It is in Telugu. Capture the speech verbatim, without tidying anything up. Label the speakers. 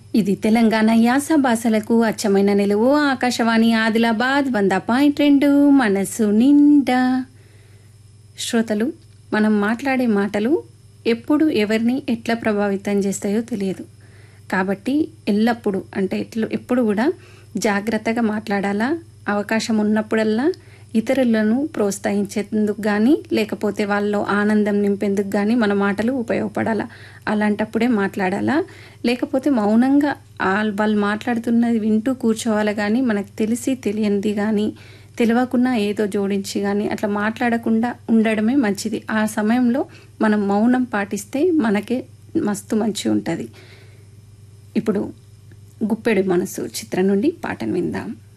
Speaker 1: ఇది తెలంగాణ యాస భాషలకు అచ్చమైన నిలువు ఆకాశవాణి ఆదిలాబాద్ వంద పాయింట్ రెండు మనసు నిండా. శ్రోతలు, మనం మాట్లాడే మాటలు ఎప్పుడు ఎవరిని ఎట్లా ప్రభావితం చేస్తాయో తెలియదు. కాబట్టి ఎల్లప్పుడూ అంటే ఎట్లు ఎప్పుడు కూడా జాగ్రత్తగా మాట్లాడాలా. అవకాశం ఉన్నప్పుడల్లా ఇతరులను ప్రోత్సహించేందుకు కానీ లేకపోతే వాళ్ళలో ఆనందం నింపేందుకు కానీ మన మాటలు ఉపయోగపడాలా. అలాంటప్పుడే మాట్లాడాలా. లేకపోతే మౌనంగా వాళ్ళు మాట్లాడుతున్నది వింటూ కూర్చోవాలి. కానీ మనకు తెలిసి తెలియనిది కానీ తెలియకుండా ఏదో జోడించి కానీ అట్లా మాట్లాడకుండా ఉండడమే మంచిది. ఆ సమయంలో మనం మౌనం పాటిస్తే మనకే మస్తు మంచి ఉంటుంది. ఇప్పుడు గుప్పెడు మనసు చిత్రం నుండి పాటను విందాం.